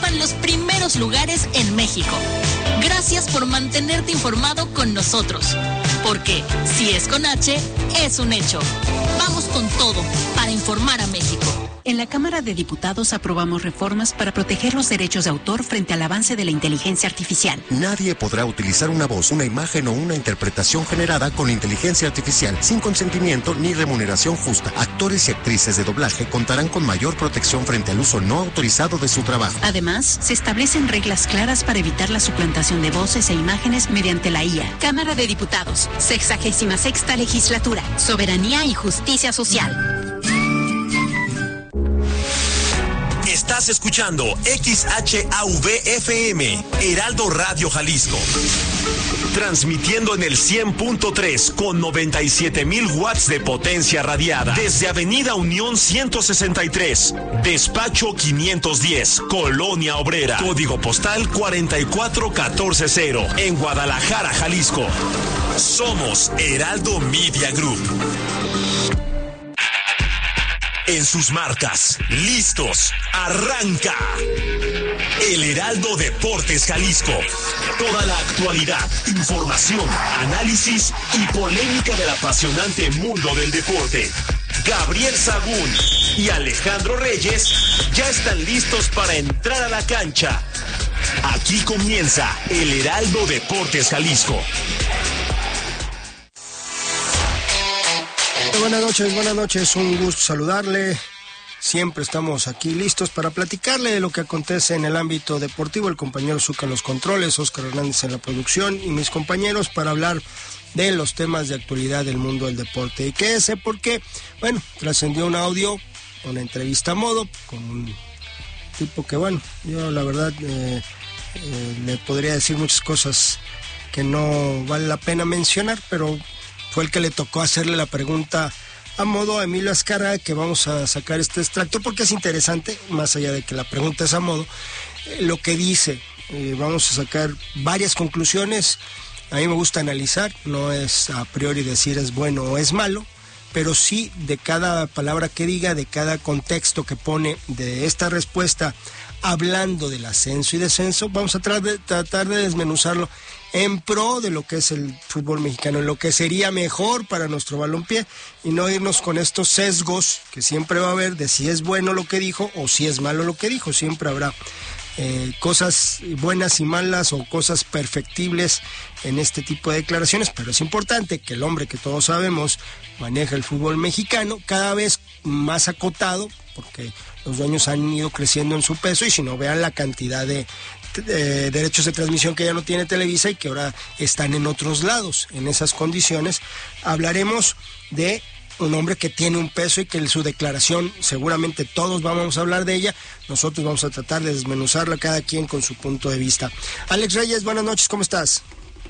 ocupan los primeros lugares en México. Gracias por mantenerte informado con nosotros, porque si es con H, es un hecho. Vamos con todo para informar a México. En la Cámara de Diputados aprobamos reformas para proteger los derechos de autor frente al avance de la inteligencia artificial. Nadie podrá utilizar una voz, una imagen o una interpretación generada con inteligencia artificial sin consentimiento ni remuneración justa. Actores y actrices de doblaje contarán con mayor protección frente al uso no autorizado de su trabajo. Además, se establecen reglas claras para evitar la suplantación de voces e imágenes mediante la IA. Cámara de Diputados, 66ª Legislatura, Soberanía y Justicia Social. Estás escuchando XHAV-FM, Heraldo Radio Jalisco. Transmitiendo en el 100.3 con 97,000 watts de potencia radiada. Desde Avenida Unión 163, Despacho 510, Colonia Obrera. Código postal 44140, en Guadalajara, Jalisco. Somos Heraldo Media Group. En sus marcas, listos, arranca. El Heraldo Deportes Jalisco. Toda la actualidad, información, análisis y polémica del apasionante mundo del deporte. Gabriel Sagún y Alejandro Reyes ya están listos para entrar a la cancha. Aquí comienza el Heraldo Deportes Jalisco. Buenas noches, un gusto saludarle. Siempre estamos aquí listos para platicarle de lo que acontece en el ámbito deportivo. El compañero Zucca en los controles, Oscar Hernández en la producción y mis compañeros para hablar de los temas de actualidad del mundo del deporte. Y quédese porque, bueno, trascendió un audio, una entrevista a modo con un tipo que, bueno, yo la verdad le podría decir muchas cosas que no vale la pena mencionar, pero fue el que le tocó hacerle la pregunta a modo a Emilio Azcárraga, que vamos a sacar este extracto porque es interesante, más allá de que la pregunta es a modo, lo que dice. Vamos a sacar varias conclusiones. A mí me gusta analizar, no es a priori decir es bueno o es malo, pero sí de cada palabra que diga, de cada contexto que pone de esta respuesta, hablando del ascenso y descenso, vamos a tratar de desmenuzarlo en pro de lo que es el fútbol mexicano, en lo que sería mejor para nuestro balompié, y no irnos con estos sesgos que siempre va a haber de si es bueno lo que dijo o si es malo lo que dijo. Siempre habrá cosas buenas y malas o cosas perfectibles en este tipo de declaraciones, pero es importante que el hombre que todos sabemos maneja el fútbol mexicano cada vez más acotado, porque los dueños han ido creciendo en su peso, y si no, vean la cantidad de derechos de transmisión que ya no tiene Televisa y que ahora están en otros lados. En esas condiciones hablaremos de un hombre que tiene un peso y que su declaración seguramente todos vamos a hablar de ella. Nosotros vamos a tratar de desmenuzarla, cada quien con su punto de vista. Alex Reyes, buenas noches, ¿cómo estás?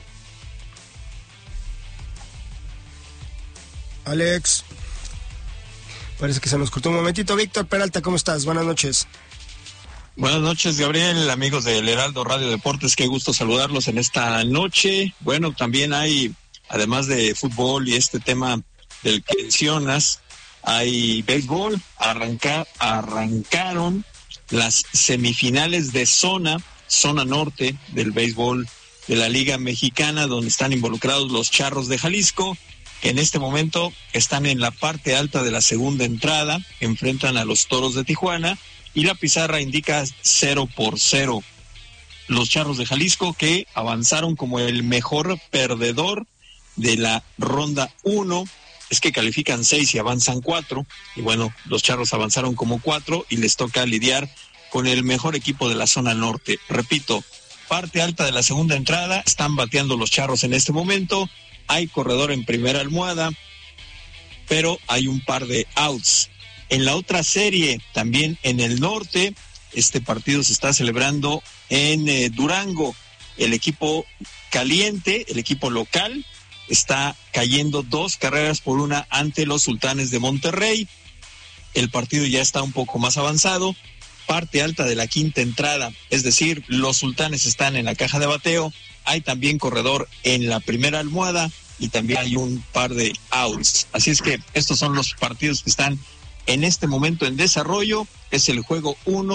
Alex, parece que se nos cortó un momentito. Víctor Peralta, ¿cómo estás? Buenas noches. Buenas noches, Gabriel, amigos del Heraldo Radio Deportes, qué gusto saludarlos en esta noche. Bueno, también hay, además de fútbol y este tema del que mencionas, hay béisbol. Arrancaron las semifinales de zona norte del béisbol de la Liga Mexicana, donde están involucrados los Charros de Jalisco, que en este momento están en la parte alta de la segunda entrada, enfrentan a los Toros de Tijuana, y la pizarra indica 0-0. Los Charros de Jalisco, que avanzaron como el mejor perdedor de la ronda 1, es que califican 6 y avanzan 4, y bueno, los Charros avanzaron como 4 y les toca lidiar con el mejor equipo de la zona norte. Repito, parte alta de la segunda entrada, están bateando los Charros en este momento, hay corredor en primera almohada, pero hay un par de outs. En la otra serie, también en el norte, este partido se está celebrando en Durango. El equipo caliente, el equipo local, está cayendo 2-1 ante los Sultanes de Monterrey. El partido ya está un poco más avanzado. Parte alta de la quinta entrada, es decir, los Sultanes están en la caja de bateo. Hay también corredor en la primera almohada y también hay un par de outs. Así es que estos son los partidos que están en este momento en desarrollo. Es el juego 1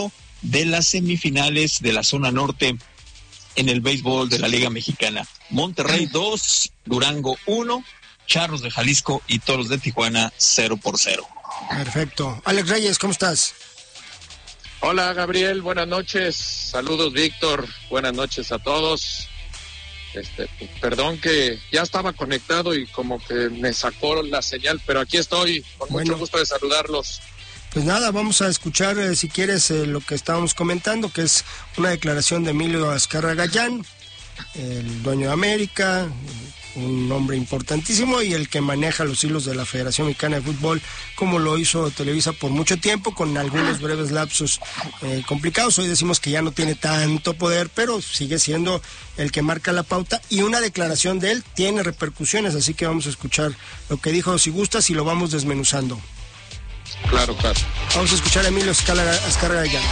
de las semifinales de la zona norte en el béisbol de la Liga Mexicana. Monterrey 2, Durango 1, Charros de Jalisco y Toros de Tijuana 0-0. Perfecto. Alex Reyes, ¿cómo estás? Hola Gabriel, buenas noches. Saludos Víctor, buenas noches a todos. Perdón que ya estaba conectado y como que me sacó la señal, pero aquí estoy, con mucho gusto de saludarlos. Pues nada, vamos a escuchar, si quieres, lo que estábamos comentando, que es una declaración de Emilio Azcárraga Gallán, el dueño de América, un hombre importantísimo y el que maneja los hilos de la Federación Mexicana de Fútbol, como lo hizo Televisa por mucho tiempo, con algunos breves lapsos complicados. Hoy decimos que ya no tiene tanto poder, pero sigue siendo el que marca la pauta, y una declaración de él tiene repercusiones, así que vamos a escuchar lo que dijo, si gustas, y lo vamos desmenuzando. Claro. Vamos a escuchar a Emilio Azcárraga Gallán.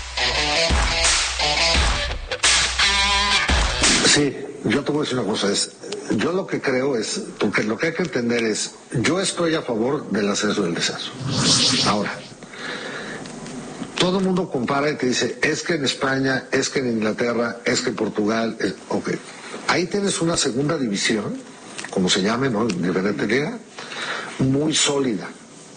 Sí, yo te voy a decir una cosa, yo lo que creo es, porque lo que hay que entender es, yo estoy a favor del ascenso y del descenso. Ahora, todo el mundo compara y te dice, es que en España, es que en Inglaterra, es que en Portugal, ok. Ahí tienes una segunda división, como se llame, ¿no? Diferente liga, muy sólida.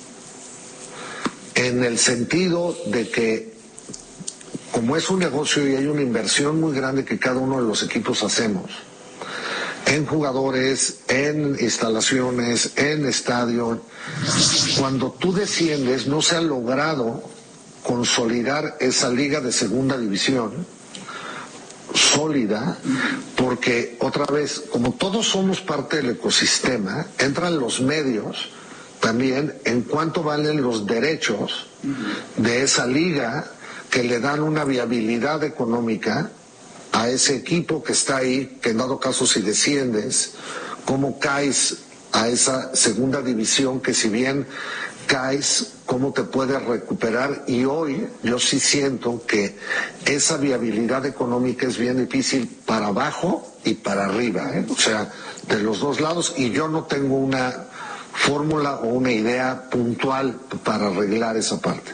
En el sentido de que, como es un negocio y hay una inversión muy grande que cada uno de los equipos hacemos, en jugadores, en instalaciones, en estadio, cuando tú desciendes no se ha logrado consolidar esa liga de segunda división sólida, porque otra vez, como todos somos parte del ecosistema, entran los medios también en cuánto valen los derechos de esa liga, que le dan una viabilidad económica a ese equipo que está ahí, que en dado caso si desciendes, cómo caes a esa segunda división, que si bien caes, cómo te puedes recuperar. Y hoy yo sí siento que esa viabilidad económica es bien difícil para abajo y para arriba, o sea, de los dos lados, y yo no tengo una fórmula o una idea puntual para arreglar esa parte.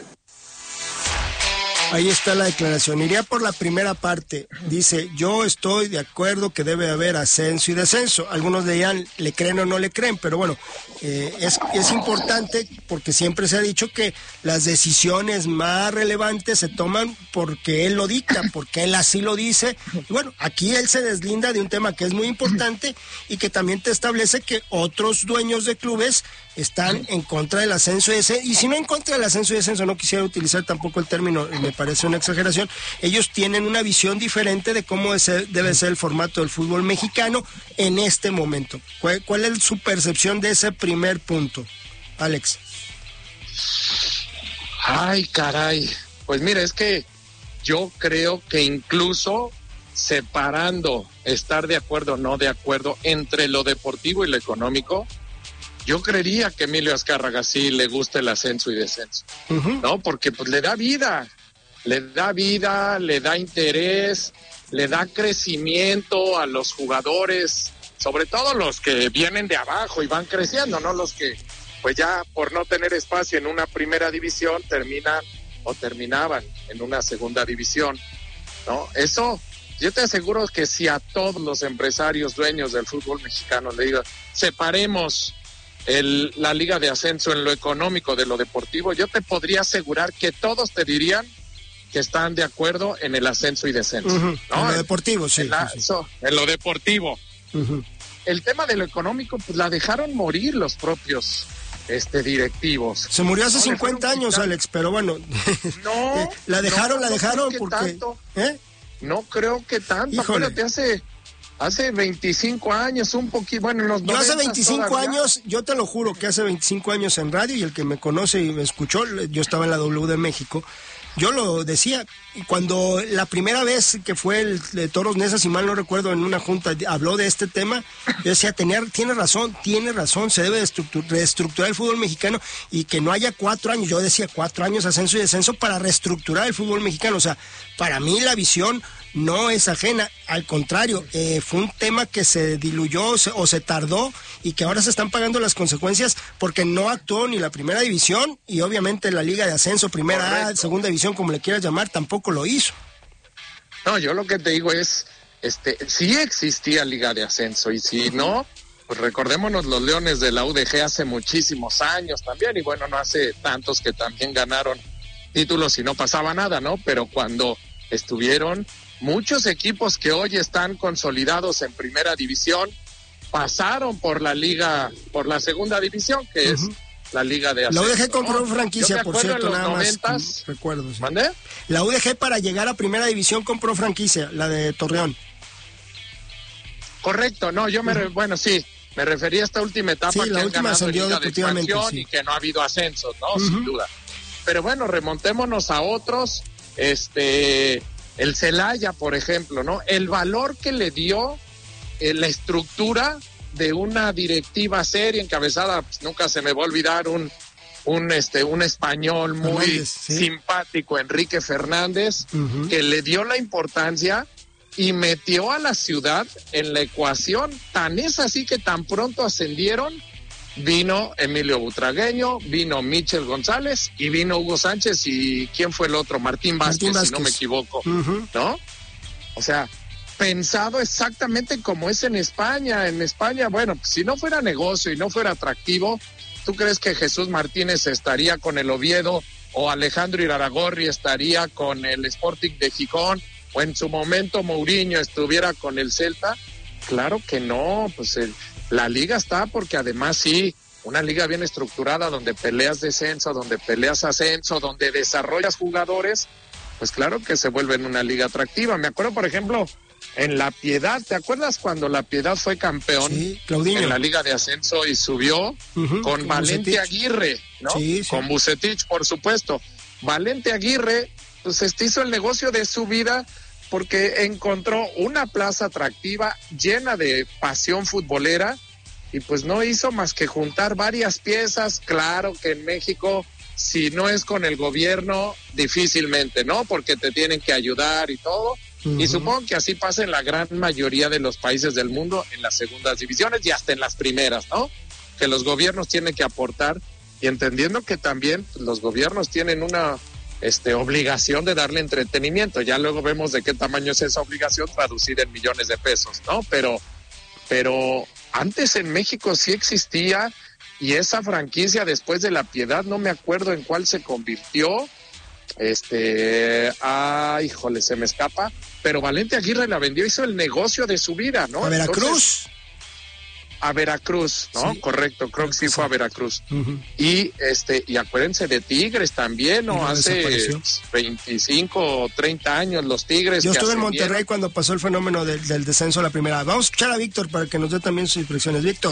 Ahí está la declaración. Iría por la primera parte. Dice, yo estoy de acuerdo que debe haber ascenso y descenso. Algunos dirán, le creen o no le creen, pero bueno, es importante porque siempre se ha dicho que las decisiones más relevantes se toman porque él lo dicta, porque él así lo dice. Y bueno, aquí él se deslinda de un tema que es muy importante y que también te establece que otros dueños de clubes están en contra del ascenso y descenso, y si no en contra del ascenso y descenso, no quisiera utilizar tampoco el término, me parece una exageración, ellos tienen una visión diferente de cómo debe ser el formato del fútbol mexicano en este momento. ¿Cuál es su percepción de ese primer punto, Alex? Ay, caray, pues mira, es que yo creo que incluso separando estar de acuerdo o no de acuerdo entre lo deportivo y lo económico, yo creería que Emilio Azcárraga sí le gusta el ascenso y descenso, ¿no? Porque pues le da vida, le da interés, le da crecimiento a los jugadores, sobre todo los que vienen de abajo y van creciendo, ¿no? Los que pues ya por no tener espacio en una primera división terminaban en una segunda división, ¿no? Eso, yo te aseguro que si a todos los empresarios dueños del fútbol mexicano le digo, separemos la liga de ascenso en lo económico de lo deportivo, yo te podría asegurar que todos te dirían que están de acuerdo en el ascenso y descenso, ¿no? En lo deportivo, sí. En lo deportivo. El tema de lo económico, pues la dejaron morir los propios directivos. Se murió hace 50 años, Alex, pero bueno. No. la dejaron porque... Tanto. No creo que tanto. Acuérdate, hace 25 años, un poquito, bueno, en los 90. Yo hace 25 años, yo te lo juro que hace 25 años en radio, y el que me conoce y me escuchó, yo estaba en la W de México, yo lo decía, cuando la primera vez que fue el de Toros Neza, si mal no recuerdo, en una junta, habló de este tema, yo decía, tiene razón, se debe reestructurar el fútbol mexicano y que no haya 4 años, yo decía 4 años ascenso y descenso para reestructurar el fútbol mexicano, o sea, para mí la visión no es ajena, al contrario, fue un tema que se diluyó o se tardó y que ahora se están pagando las consecuencias porque no actuó ni la primera división y obviamente la Liga de Ascenso, primera A, segunda división, como le quieras llamar, tampoco lo hizo. No, yo lo que te digo es, sí existía Liga de Ascenso y si no, pues recordémonos los Leones de la UDG hace muchísimos años también y bueno, no hace tantos que también ganaron títulos y no pasaba nada, ¿no? Pero cuando estuvieron muchos equipos que hoy están consolidados en primera división, pasaron por la liga, por la segunda división, que es la Liga de Ascenso. La UDG compró franquicia, por cierto, en los nada 90s, más. Recuerdo. Sí. ¿Mandé? La UDG para llegar a primera división compró franquicia, la de Torreón. Correcto, no, yo bueno, sí, me refería a esta última etapa sí, que la han última ganado ascendió Liga de Expansión sí. y que no ha habido ascensos, ¿no? Sin duda. Pero bueno, remontémonos a otros, el Celaya, por ejemplo, ¿no? El valor que le dio la estructura de una directiva seria encabezada, pues nunca se me va a olvidar un español muy Fernández, sí. simpático, Enrique Fernández, que le dio la importancia y metió a la ciudad en la ecuación. Tan es así que tan pronto ascendieron, vino Emilio Butragueño, vino Michel González y vino Hugo Sánchez y ¿quién fue el otro? Martín Vázquez, si no me equivoco, ¿no? O sea, pensado exactamente como es en España. En España, bueno, si no fuera negocio y no fuera atractivo, ¿tú crees que Jesús Martínez estaría con el Oviedo o Alejandro Iraragorri estaría con el Sporting de Gijón o en su momento Mourinho estuviera con el Celta? Claro que no, pues la liga está porque además sí, una liga bien estructurada donde peleas descenso, donde peleas ascenso, donde desarrollas jugadores, pues claro que se vuelve en una liga atractiva. Me acuerdo, por ejemplo, en La Piedad, ¿te acuerdas cuando La Piedad fue campeón en la Liga de Ascenso y subió con Valente Bucetich. Aguirre, ¿no? Sí, sí. Con Bucetich, por supuesto. Valente Aguirre, pues hizo el negocio de su vida porque encontró una plaza atractiva llena de pasión futbolera y pues no hizo más que juntar varias piezas. Claro que en México, si no es con el gobierno, difícilmente, ¿no? Porque te tienen que ayudar y todo. Y supongo que así pasa en la gran mayoría de los países del mundo, en las segundas divisiones y hasta en las primeras, ¿no? Que los gobiernos tienen que aportar y entendiendo que también los gobiernos tienen una obligación de darle entretenimiento. Ya luego vemos de qué tamaño es esa obligación traducida en millones de pesos, ¿no? Pero antes en México sí existía y esa franquicia después de La Piedad, no me acuerdo en cuál se convirtió. Híjole, se me escapa, pero Valente Aguirre la vendió, hizo el negocio de su vida, ¿no? A Veracruz. Entonces, a Veracruz, ¿no? Sí. Correcto, creo que sí fue a Veracruz. Y y acuérdense de Tigres también, ¿no? Hace 25 o 30 años los Tigres. Yo estuve en Monterrey cuando pasó el fenómeno del descenso a la primera. Vamos a escuchar a Víctor para que nos dé también sus impresiones. Víctor.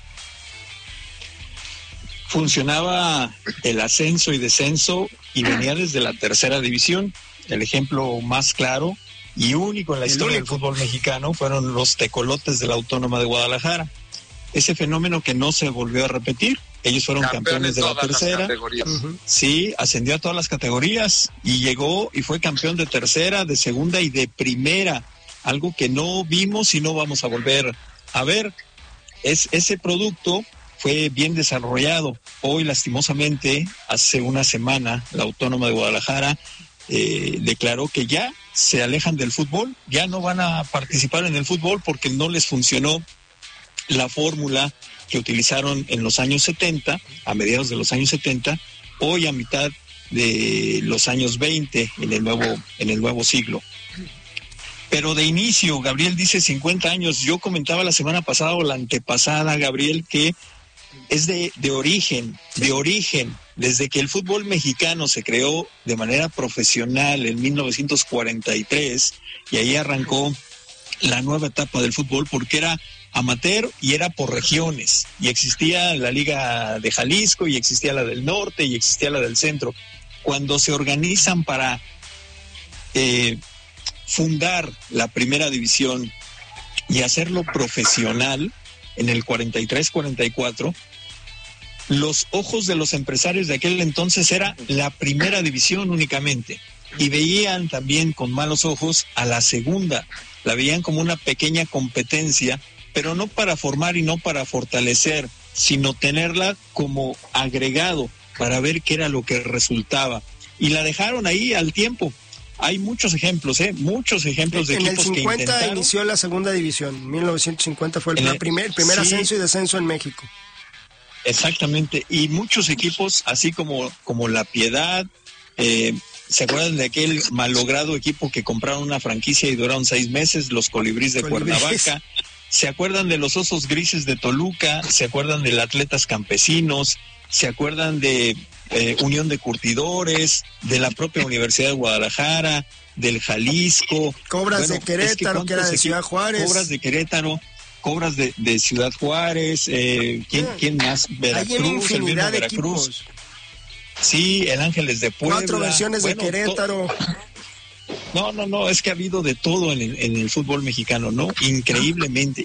Funcionaba el ascenso y descenso y venía desde la tercera división. El ejemplo más claro y único en la historia del fútbol mexicano fueron los tecolotes de la Autónoma de Guadalajara. Ese fenómeno que no se volvió a repetir. Ellos fueron campeones de la tercera. Sí, ascendió a todas las categorías y llegó y fue campeón de tercera, de segunda y de primera. Algo que no vimos y no vamos a volver a ver. Ese producto fue bien desarrollado. Hoy, lastimosamente, hace una semana, la Autónoma de Guadalajara declaró que ya se alejan del fútbol, ya no van a participar en el fútbol porque no les funcionó la fórmula que utilizaron en los años 70, a mediados de los años 70, hoy a mitad de los años 20, en el nuevo siglo. Pero de inicio, Gabriel dice 50 años, yo comentaba la semana pasada o la antepasada, Gabriel, que es de origen, desde que el fútbol mexicano se creó de manera profesional en 1943, y ahí arrancó la nueva etapa del fútbol, porque era amateur y era por regiones, y existía la Liga de Jalisco, y existía la del norte, y existía la del centro. Cuando se organizan para fundar la primera división y hacerlo profesional, en el 43-44, los ojos de los empresarios de aquel entonces era la primera división únicamente. y veían también con malos ojos a la segunda, la veían como una pequeña competencia, pero no para formar y no para fortalecer, sino tenerla como agregado para ver qué era lo que resultaba. Y la dejaron ahí al tiempo. Hay muchos ejemplos de equipos que intentaron. En el 50 inició la segunda división, 1950 fue el primer sí, ascenso y descenso en México. Exactamente, y muchos equipos, así como La Piedad, ¿se acuerdan de aquel malogrado equipo que compraron una franquicia y duraron 6 meses, los Colibríes de Cuernavaca? ¿Se acuerdan de los Osos Grises de Toluca? ¿Se acuerdan del Atletas Campesinos? ¿Se acuerdan de Unión de Curtidores, de la propia Universidad de Guadalajara, del Jalisco? Cobras de Querétaro, que era de Ciudad Juárez. Cobras de Querétaro, Cobras de Ciudad Juárez, ¿quién más? Veracruz, hay una infinidad de equipos. Sí, el Ángeles de Puebla. 4 versiones de Querétaro. No, es que ha habido de todo en el fútbol mexicano, ¿no? Increíblemente.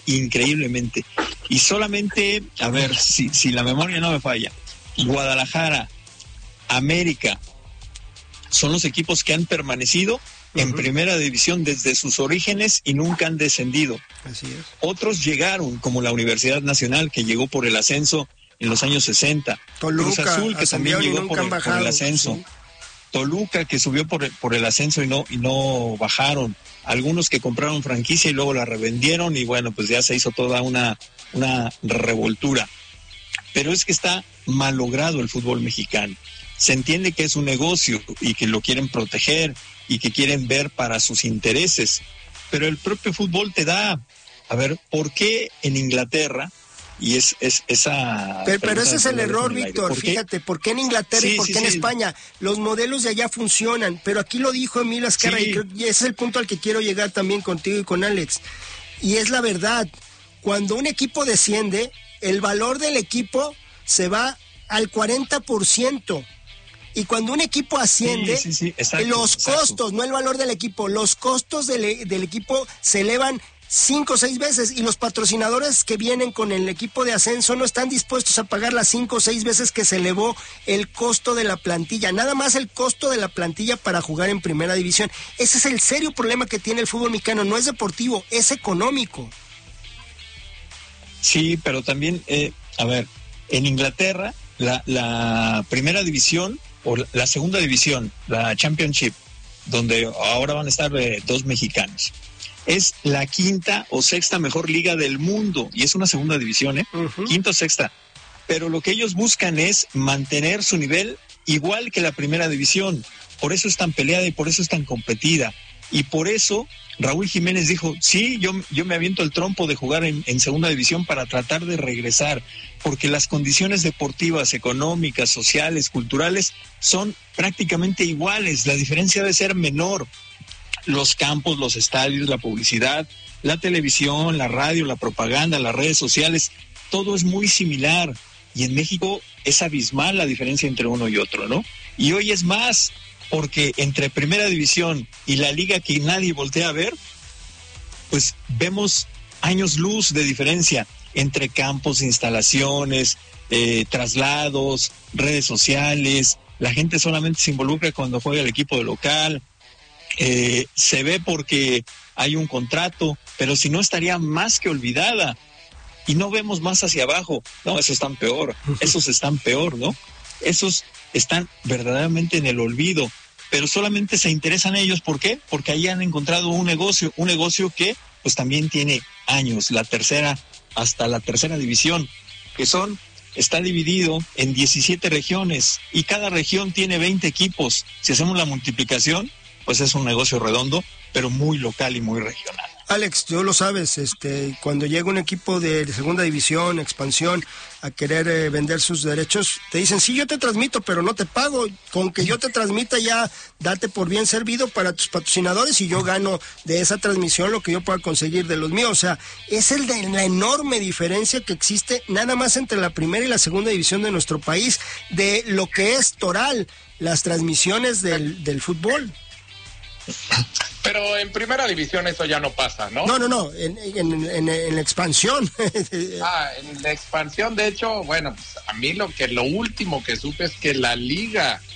Y solamente, a ver, si la memoria no me falla, Guadalajara, América, son los equipos que han permanecido en primera división desde sus orígenes y nunca han descendido. Así es. Otros llegaron, como la Universidad Nacional, que llegó por el ascenso en los años 60. Toluca, Cruz Azul, que también llegó por el ascenso. Sí. Toluca, que subió por el ascenso y no bajaron. Algunos que compraron franquicia y luego la revendieron y bueno, pues ya se hizo toda una revoltura. Pero es que está malogrado el fútbol mexicano. Se entiende que es un negocio y que lo quieren proteger y que quieren ver para sus intereses. Pero el propio fútbol te da, a ver, ¿por qué en Inglaterra? Y es esa... Pero ese es el error, Víctor, fíjate, ¿por qué en Inglaterra y por qué en España? Los modelos de allá funcionan, pero aquí lo dijo Emilio Azcárraga y ese es el punto al que quiero llegar también contigo y con Alex. Y es la verdad, cuando un equipo desciende, el valor del equipo se va al 40%. Y cuando un equipo asciende, los costos, no el valor del equipo, los costos del equipo se elevan 5 o 6 veces y los patrocinadores que vienen con el equipo de ascenso no están dispuestos a pagar las 5 o 6 veces que se elevó el costo de la plantilla, nada más el costo de la plantilla para jugar en primera división. Ese es el serio problema que tiene el fútbol mexicano, no es deportivo, es económico. Sí, pero también, a ver, en Inglaterra la primera división o la segunda división, la Championship, donde ahora van a estar 2 mexicanos, es la 5ª o 6ª mejor liga del mundo, y es una segunda división, 5ª o 6ª, pero lo que ellos buscan es mantener su nivel igual que la primera división, por eso es tan peleada y por eso es tan competida, y por eso Raúl Jiménez dijo, sí, yo me aviento el trompo de jugar en segunda división para tratar de regresar, porque las condiciones deportivas, económicas, sociales, culturales son prácticamente iguales, la diferencia debe ser menor. Los campos, los estadios, la publicidad, la televisión, la radio, la propaganda, las redes sociales, todo es muy similar. Y en México es abismal la diferencia entre uno y otro, ¿no? Y hoy es más, porque entre primera división y la liga que nadie voltea a ver, pues vemos años luz de diferencia entre campos, instalaciones, traslados, redes sociales. La gente solamente se involucra cuando juega el equipo de local. Se ve porque hay un contrato, pero si no estaría más que olvidada. Y no vemos más hacia abajo. No, esos están peor, ¿no? Esos están verdaderamente en el olvido, pero solamente se interesan ellos. ¿Por qué? Porque ahí han encontrado un negocio que pues también tiene años, hasta la tercera división, está dividido en 17 regiones y cada región tiene 20 equipos. Si hacemos la multiplicación, pues es un negocio redondo, pero muy local y muy regional. Alex, tú lo sabes, cuando llega un equipo de segunda división, expansión, a querer vender sus derechos, te dicen, sí, yo te transmito, pero no te pago. Con que yo te transmita ya, date por bien servido para tus patrocinadores y yo gano de esa transmisión lo que yo pueda conseguir de los míos. O sea, es la enorme diferencia que existe nada más entre la primera y la segunda división de nuestro país, de lo que es toral, las transmisiones del fútbol. Pero en primera división eso ya no pasa, ¿no? No, en la expansión. En la expansión, de hecho, bueno, pues a mí lo último que supe es que la liga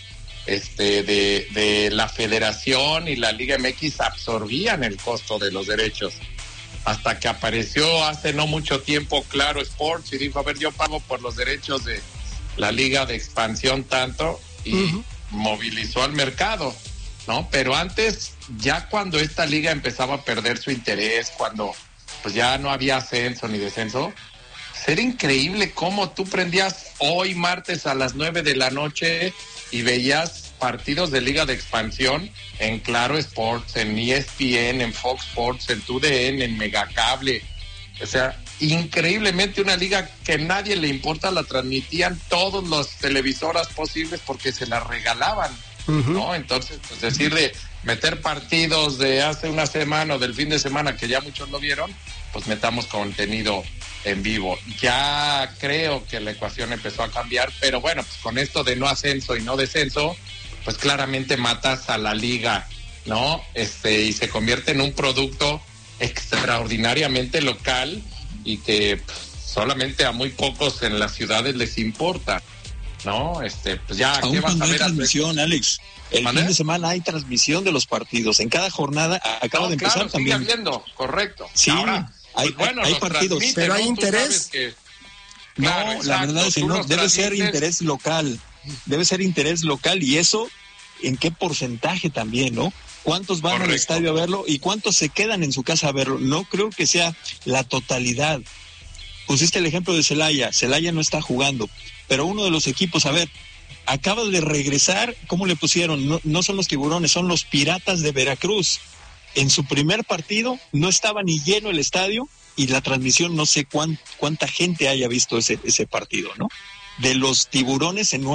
de la Federación y la Liga MX absorbían el costo de los derechos. Hasta que apareció hace no mucho tiempo Claro Sports y dijo, a ver, yo pago por los derechos de la Liga de Expansión tanto, y movilizó al mercado, ¿no? Pero antes, ya cuando esta liga empezaba a perder su interés, cuando pues ya no había ascenso ni descenso, era increíble cómo tú prendías hoy martes a las 9 de la noche y veías partidos de Liga de Expansión en Claro Sports, en ESPN, en Fox Sports, en TUDN, en Megacable. O sea, increíblemente una liga que a nadie le importa, la transmitían todas las televisoras posibles porque se la regalaban, ¿no? Entonces, pues decir de meter partidos de hace una semana o del fin de semana, que ya muchos lo vieron, pues metamos contenido en vivo. Ya creo que la ecuación empezó a cambiar, pero bueno, pues con esto de no ascenso y no descenso, pues claramente matas a la liga, ¿no? Y se convierte en un producto extraordinariamente local y que pues, solamente a muy pocos en las ciudades les importa, ¿no? Pues ya, aún ¿qué vas cuando a ver? hay transmisión, Alex, el fin de semana hay transmisión de los partidos, en cada jornada acaba de empezar, claro, también. Sigue habiendo, correcto. Sí, ahora, hay partidos. Pero hay interés. Claro, no, la verdad es que no, debe ser interés local, y eso, ¿en qué porcentaje también, no? ¿Cuántos van al estadio a verlo y cuántos se quedan en su casa a verlo? No creo que sea la totalidad. Pusiste el ejemplo de Celaya no está jugando, pero uno de los equipos, a ver, acaba de regresar, ¿cómo le pusieron? No son los Tiburones, son los Piratas de Veracruz. En su primer partido no estaba ni lleno el estadio y la transmisión, no sé cuánta gente haya visto ese partido, ¿no? De los Tiburones en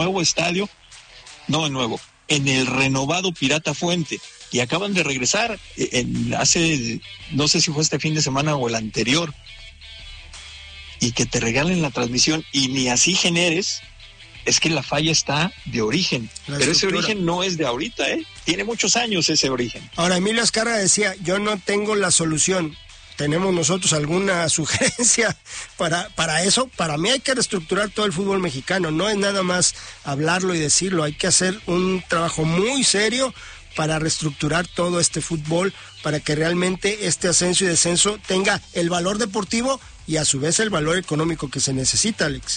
en el renovado Pirata Fuente, y acaban de regresar hace, no sé si fue este fin de semana o el anterior, y que te regalen la transmisión y ni así generes, es que la falla está de origen. Pero ese origen no es de ahorita, tiene muchos años ese origen. Ahora, Emilio Azcárraga decía, yo no tengo la solución. ¿Tenemos nosotros alguna sugerencia para eso? Para mí hay que reestructurar todo el fútbol mexicano, no es nada más hablarlo y decirlo, hay que hacer un trabajo muy serio para reestructurar todo este fútbol, para que realmente este ascenso y descenso tenga el valor deportivo y a su vez el valor económico que se necesita, Alex.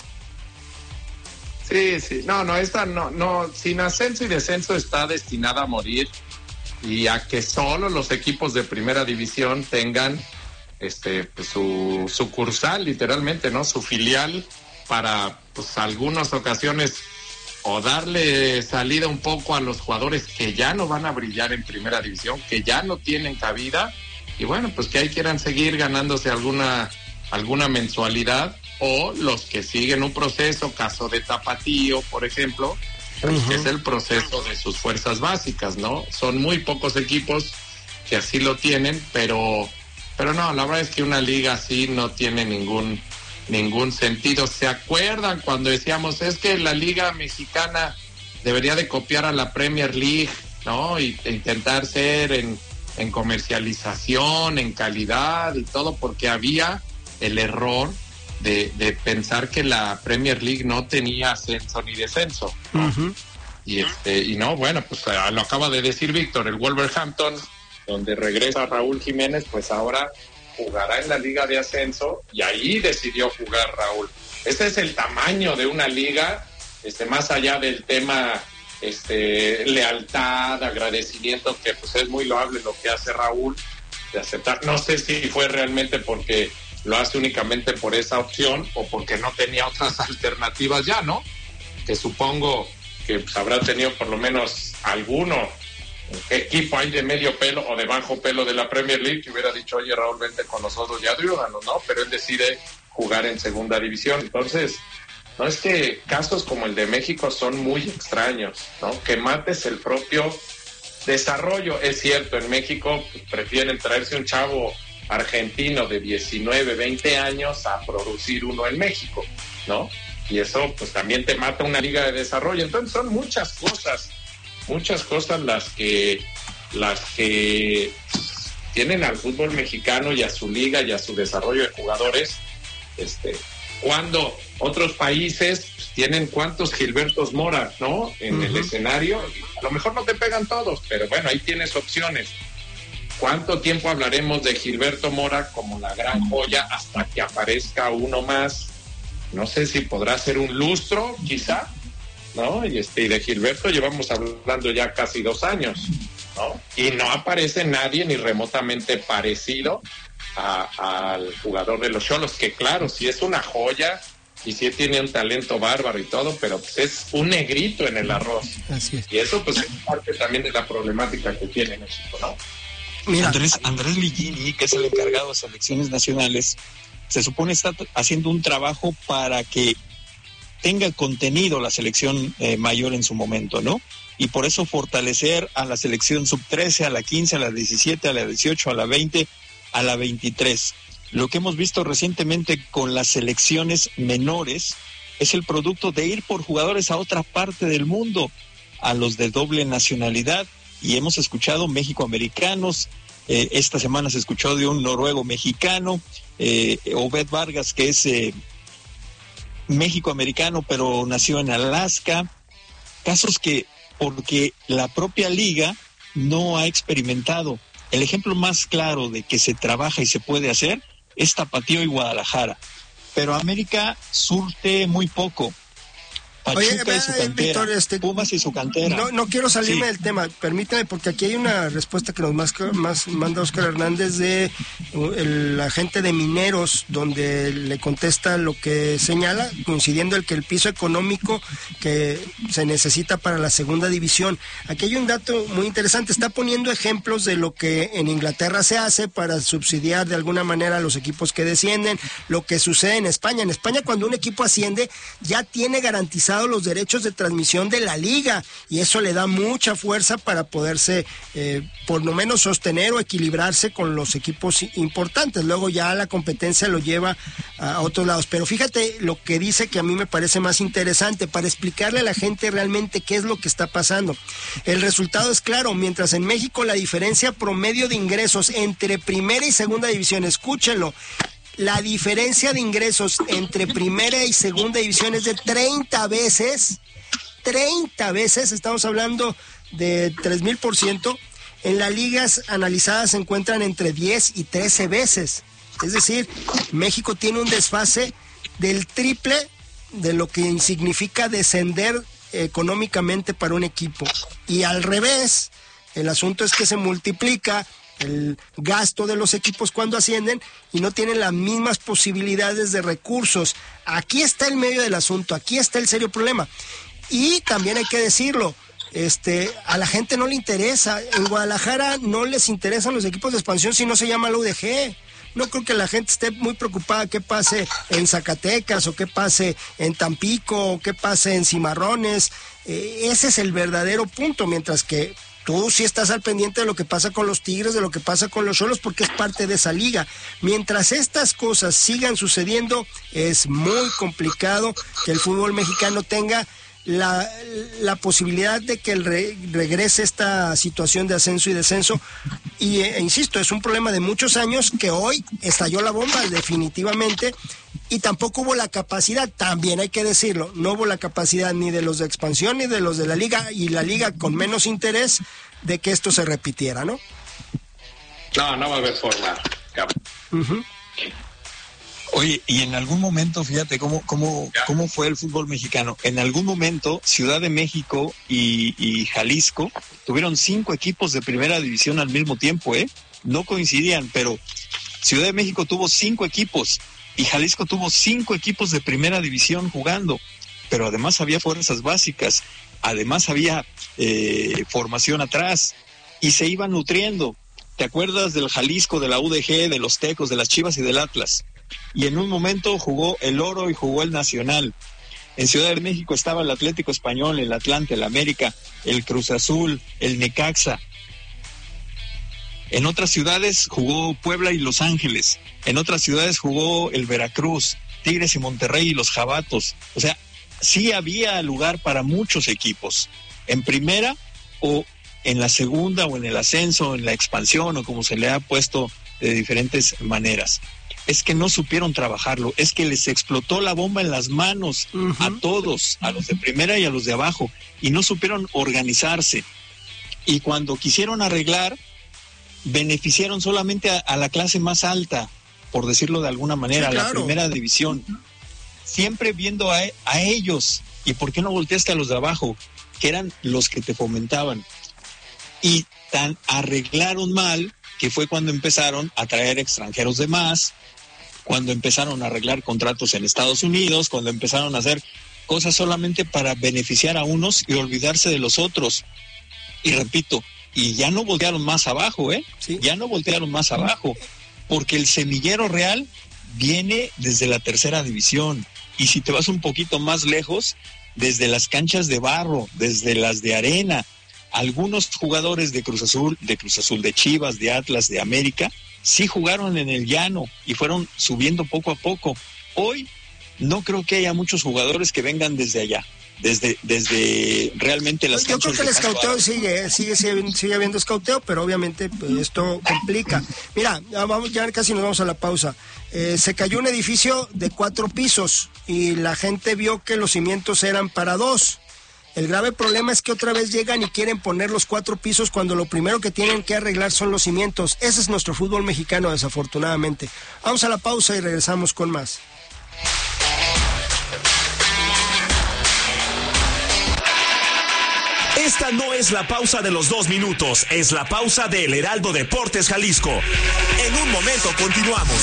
Sí, esta no, sin ascenso y descenso está destinada a morir, y a que solo los equipos de primera división tengan pues, su sucursal, literalmente, ¿no? Su filial, para pues algunas ocasiones o darle salida un poco a los jugadores que ya no van a brillar en primera división, que ya no tienen cabida, y bueno, pues que ahí quieran seguir ganándose alguna mensualidad, o los que siguen un proceso, caso de Tapatío, por ejemplo, que es el proceso de sus fuerzas básicas, ¿no? Son muy pocos equipos que así lo tienen, pero no, la verdad es que una liga así no tiene ningún sentido. ¿Se acuerdan cuando decíamos, es que la Liga Mexicana debería de copiar a la Premier League, ¿no? Y intentar ser en comercialización, en calidad y todo, porque había el error de pensar que la Premier League no tenía ascenso ni descenso, ¿no? Y no, bueno, pues lo acaba de decir Víctor, el Wolverhampton, donde regresa Raúl Jiménez, pues ahora jugará en la Liga de Ascenso, y ahí decidió jugar Raúl. Ese es el tamaño de una liga, más allá del tema lealtad, agradecimiento, que pues es muy loable lo que hace Raúl, de aceptar. No sé si fue realmente porque lo hace únicamente por esa opción o porque no tenía otras alternativas ya, ¿no? Que supongo que pues, habrá tenido por lo menos alguno equipo ahí de medio pelo o de bajo pelo de la Premier League que hubiera dicho, oye, Raúl, vente con nosotros ya, ayúdanos, ¿no? Pero él decide jugar en segunda división. Entonces, no, es que casos como el de México son muy extraños, ¿no? Que mates el propio desarrollo. Es cierto, en México pues, prefieren traerse un chavo argentino de 19, 20 años a producir uno en México, ¿no? Y eso pues también te mata una liga de desarrollo. Entonces son muchas cosas las que tienen al fútbol mexicano y a su liga y a su desarrollo de jugadores Cuando otros países tienen cuántos Gilbertos Mora, ¿no? En el escenario, a lo mejor no te pegan todos, pero bueno, ahí tienes opciones. ¿Cuánto tiempo hablaremos de Gilberto Mora como la gran joya hasta que aparezca uno más? No sé si podrá ser un lustro, quizá, ¿no? Y de Gilberto llevamos hablando ya casi 2 años, ¿no? Y no aparece nadie ni remotamente parecido al jugador de los Xolos, que claro, sí es una joya y sí tiene un talento bárbaro y todo, pero pues es un negrito en el arroz. Así es. Y eso pues es parte también de la problemática que tiene México, ¿no? Mira, Andrés Ligini, que es el encargado de selecciones nacionales, se supone está haciendo un trabajo para que tenga contenido la selección mayor en su momento, ¿no? Y por eso fortalecer a la selección sub-13, a la 15, a la 17, a la 18, a la 20, a la 23. Lo que hemos visto recientemente con las selecciones menores es el producto de ir por jugadores a otra parte del mundo, a los de doble nacionalidad, y hemos escuchado México-americanos. Esta semana se escuchó de un noruego mexicano, Obed Vargas, que es México-americano, pero nació en Alaska. Casos que, porque la propia liga no ha experimentado. El ejemplo más claro de que se trabaja y se puede hacer es Tapatío y Guadalajara. Pero América surte muy poco. Pachuca y su cantera, Víctor, Pumas y su cantera. No quiero salirme del tema, permítame, porque aquí hay una respuesta que nos manda Óscar Hernández de el agente de Mineros, donde le contesta lo que señala, coincidiendo el que el piso económico que se necesita para la segunda división. Aquí hay un dato muy interesante, está poniendo ejemplos de lo que en Inglaterra se hace para subsidiar de alguna manera a los equipos que descienden, lo que sucede en España. En España, cuando un equipo asciende, ya tiene garantizado los derechos de transmisión de la liga, y eso le da mucha fuerza para poderse por lo menos sostener o equilibrarse con los equipos importantes. Luego ya la competencia lo lleva a otros lados, pero fíjate lo que dice, que a mí me parece más interesante para explicarle a la gente realmente qué es lo que está pasando. El resultado es claro: mientras en México la diferencia promedio de ingresos entre primera y segunda división, escúchenlo, la diferencia de ingresos entre primera y segunda división es de 30 veces, estamos hablando de 3,000%, en las ligas analizadas se encuentran entre 10 y 13 veces. Es decir, México tiene un desfase del triple de lo que significa descender económicamente para un equipo. Y al revés, el asunto es que se multiplica el gasto de los equipos cuando ascienden y no tienen las mismas posibilidades de recursos. Aquí está el medio del asunto, aquí está el serio problema. Y también hay que decirlo, a la gente no le interesa. En Guadalajara no les interesan los equipos de expansión si no se llama la UDG. No creo que la gente esté muy preocupada qué pase en Zacatecas, o qué pase en Tampico, o qué pase en Cimarrones. Ese es el verdadero punto, mientras que tú sí estás al pendiente de lo que pasa con los Tigres, de lo que pasa con los Xolos, porque es parte de esa liga. Mientras estas cosas sigan sucediendo, es muy complicado que el fútbol mexicano tenga la posibilidad de que regrese esta situación de ascenso y descenso. Y insisto, es un problema de muchos años que hoy estalló la bomba definitivamente, y tampoco hubo la capacidad, también hay que decirlo, no hubo la capacidad ni de los de expansión ni de los de la liga, y la liga con menos interés de que esto se repitiera, ¿no? No va a haber forma. Uh-huh. Oye, y en algún momento, fíjate cómo fue el fútbol mexicano. En algún momento, Ciudad de México y Jalisco tuvieron 5 equipos de primera división al mismo tiempo, No coincidían, pero Ciudad de México tuvo 5 equipos y Jalisco tuvo 5 equipos de primera división jugando. Pero además había fuerzas básicas, además había formación atrás, y se iban nutriendo. ¿Te acuerdas del Jalisco, de la UDG, de los Tecos, de las Chivas y del Atlas? Y en un momento jugó el Oro y jugó el Nacional. En Ciudad de México estaba el Atlético Español, el Atlante, el América, el Cruz Azul, el Necaxa. En otras ciudades jugó Puebla y Los Ángeles. En otras ciudades jugó el Veracruz, Tigres y Monterrey y los Jabatos. O sea, sí había lugar para muchos equipos, en primera o en la segunda, o en el ascenso, en la expansión, o como se le ha puesto de diferentes maneras. es que no supieron trabajarlo, es que les explotó la bomba en las manos a todos, a los de primera y a los de abajo, y no supieron organizarse. Y cuando quisieron arreglar, beneficiaron solamente a la clase más alta, por decirlo de alguna manera, sí, claro, a la primera división. Siempre viendo a ellos. ¿Y por qué no volteaste a los de abajo, que eran los que te fomentaban? Y tan arreglaron mal que fue cuando empezaron a traer extranjeros de más, cuando empezaron a arreglar contratos en Estados Unidos, cuando empezaron a hacer cosas solamente para beneficiar a unos y olvidarse de los otros. Y repito, y ya no voltearon más abajo, ¿Sí? Ya no voltearon más abajo, porque el semillero real viene desde la tercera división. Y si te vas un poquito más lejos, desde las canchas de barro, desde las de arena, algunos jugadores de Cruz Azul, de Chivas, de Atlas, de América, sí jugaron en el llano y fueron subiendo poco a poco. Hoy no creo que haya muchos jugadores que vengan desde allá, desde realmente las canchas. Yo creo que el escauteo sigue habiendo escauteo, pero obviamente esto complica. Mira, ya casi nos vamos a la pausa. Se cayó un edificio de 4 pisos y la gente vio que los cimientos eran para 2. El grave problema es que otra vez llegan y quieren poner los 4 pisos cuando lo primero que tienen que arreglar son los cimientos. Ese es nuestro fútbol mexicano, desafortunadamente. Vamos a la pausa y regresamos con más. Esta no es la pausa de los 2 minutos, es la pausa de El Heraldo Deportes Jalisco. En un momento continuamos.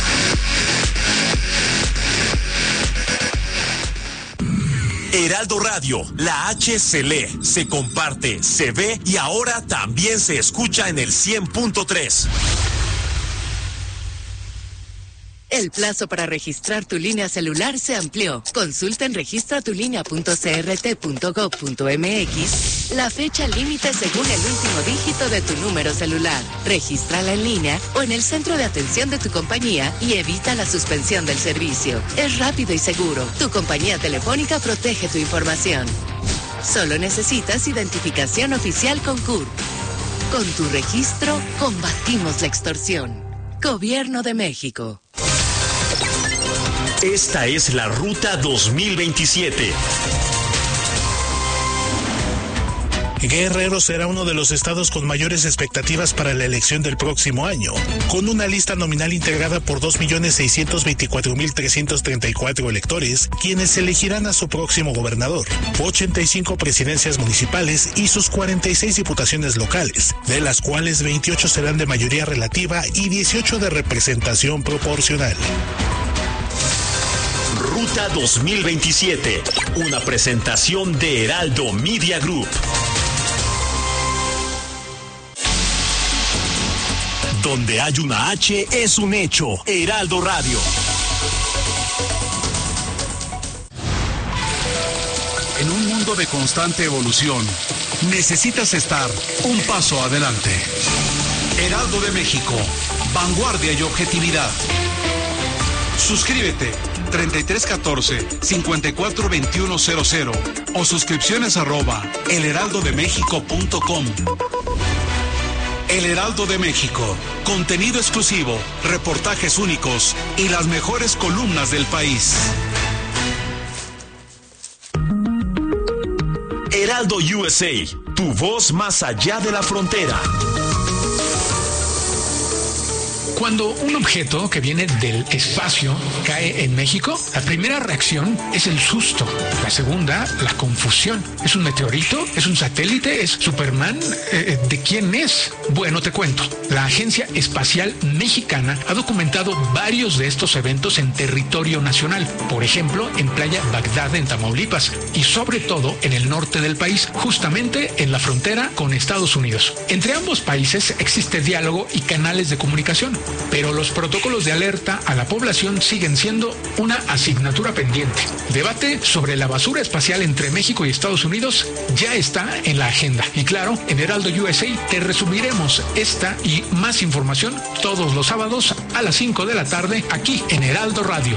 Heraldo Radio, la H se lee, se comparte, se ve y ahora también se escucha en el 100.3. El plazo para registrar tu línea celular se amplió. Consulta en registratulinea.crt.gov.mx la fecha límite según el último dígito de tu número celular. Regístrala en línea o en el centro de atención de tu compañía y evita la suspensión del servicio. Es rápido y seguro. Tu compañía telefónica protege tu información. Solo necesitas identificación oficial con CURP. Con tu registro, combatimos la extorsión. Gobierno de México. Esta es la Ruta 2027. Guerrero será uno de los estados con mayores expectativas para la elección del próximo año, con una lista nominal integrada por 2.624.334 electores, quienes elegirán a su próximo gobernador, 85 presidencias municipales y sus 46 diputaciones locales, de las cuales 28 serán de mayoría relativa y 18 de representación proporcional. Ruta 2027, una presentación de Heraldo Media Group. Donde hay una H es un hecho. Heraldo Radio. En un mundo de constante evolución, necesitas estar un paso adelante. Heraldo de México, vanguardia y objetividad. Suscríbete 3314-542100 o suscripciones @elheraldodemexico.com. El Heraldo de México, contenido exclusivo, reportajes únicos y las mejores columnas del país. Heraldo USA, tu voz más allá de la frontera. Cuando un objeto que viene del espacio cae en México, la primera reacción es el susto. La segunda, la confusión. ¿Es un meteorito? ¿Es un satélite? ¿Es Superman? ¿De quién es? Bueno, te cuento. La Agencia Espacial Mexicana ha documentado varios de estos eventos en territorio nacional. Por ejemplo, en Playa Bagdad, en Tamaulipas, y sobre todo en el norte del país, justamente en la frontera con Estados Unidos. Entre ambos países existe diálogo y canales de comunicación, pero los protocolos de alerta a la población siguen siendo una asignatura pendiente. Debate sobre la basura espacial entre México y Estados Unidos ya está en la agenda. Y claro, en Heraldo USA te resumiremos esta y más información todos los sábados a las 5 de la tarde aquí en Heraldo Radio.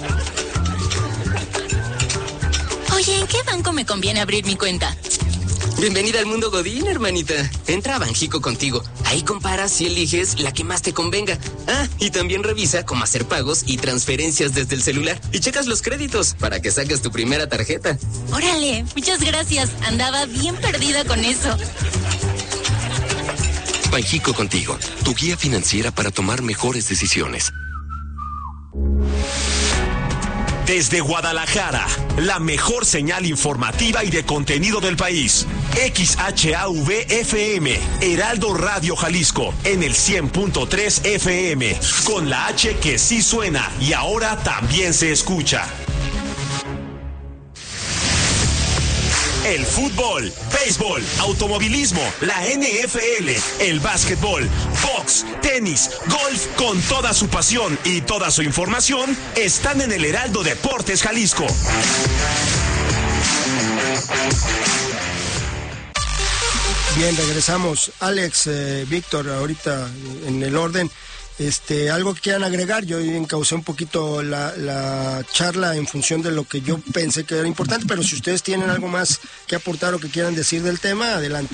Oye, ¿en qué banco me conviene abrir mi cuenta? Bienvenida al mundo Godín, hermanita. Entra a Banjico Contigo. Ahí comparas y eliges la que más te convenga. Ah, y también revisa cómo hacer pagos y transferencias desde el celular. Y checas los créditos para que saques tu primera tarjeta. Órale, muchas gracias. Andaba bien perdida con eso. Banjico Contigo, tu guía financiera para tomar mejores decisiones. Desde Guadalajara, la mejor señal informativa y de contenido del país. XHAV-FM, Heraldo Radio Jalisco, en el 100.3 FM, con la H que sí suena y ahora también se escucha. El fútbol, béisbol, automovilismo, la NFL, el básquetbol, box, tenis, golf, con toda su pasión y toda su información, están en el Heraldo Deportes Jalisco. Bien, regresamos. Alex, Víctor, ahorita en el orden. Algo que quieran agregar. Yo encaucé un poquito la charla en función de lo que yo pensé que era importante, pero si ustedes tienen algo más que aportar o que quieran decir del tema, adelante.